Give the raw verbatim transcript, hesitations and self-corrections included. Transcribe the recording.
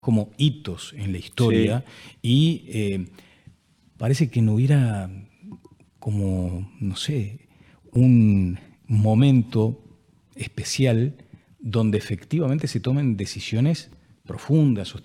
como hitos en la historia, sí. y eh, parece que no hubiera como, no sé, un momento especial donde efectivamente se tomen decisiones profundas,